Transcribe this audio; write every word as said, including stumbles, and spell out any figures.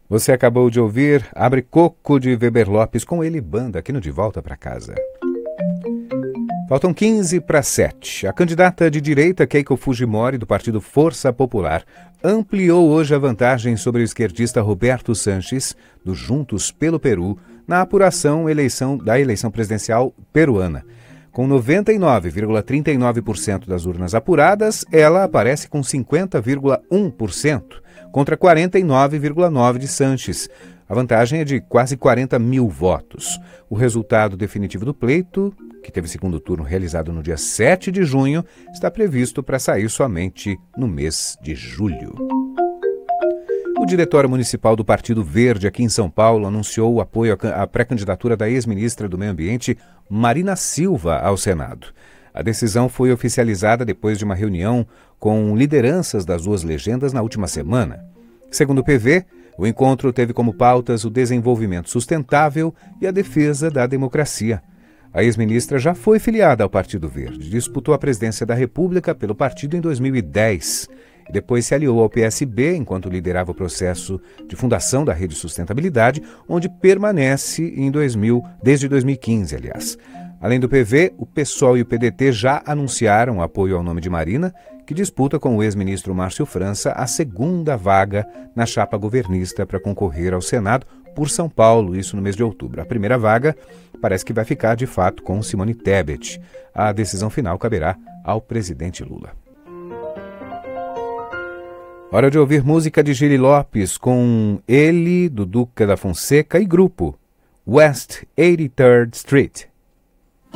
Você acabou de ouvir Abre Coco de Weber Lopes com ele banda aqui no De Volta para Casa. Faltam quinze para sete. A candidata de direita Keiko Fujimori, do partido Força Popular, ampliou hoje a vantagem sobre o esquerdista Roberto Sanches, do Juntos pelo Peru, na apuração eleição, da eleição presidencial peruana. Com noventa e nove vírgula trinta e nove por cento das urnas apuradas, ela aparece com cinquenta vírgula um por cento, contra quarenta e nove vírgula nove por cento de Sanches. A vantagem é de quase quarenta mil votos. O resultado definitivo do pleito, que teve segundo turno realizado no dia sete de junho, está previsto para sair somente no mês de julho. O Diretório Municipal do Partido Verde aqui em São Paulo anunciou o apoio à pré-candidatura da ex-ministra do Meio Ambiente, Marina Silva, ao Senado. A decisão foi oficializada depois de uma reunião com lideranças das duas legendas na última semana. Segundo o P V, o encontro teve como pautas o desenvolvimento sustentável e a defesa da democracia. A ex-ministra já foi filiada ao Partido Verde, disputou a presidência da República pelo partido em dois mil e dez e depois se aliou ao P S B enquanto liderava o processo de fundação da Rede Sustentabilidade, onde permanece em dois mil, desde dois mil e quinze, aliás. Além do P V, o PSOL e o P D T já anunciaram apoio ao nome de Marina, que disputa com o ex-ministro Márcio França a segunda vaga na chapa governista para concorrer ao Senado por São Paulo, isso no mês de outubro. A primeira vaga parece que vai ficar, de fato, com Simone Tebet. A decisão final caberá ao presidente Lula. Hora de ouvir música de Gili Lopes com ele, do Duca da Fonseca e grupo West eighty-third Street.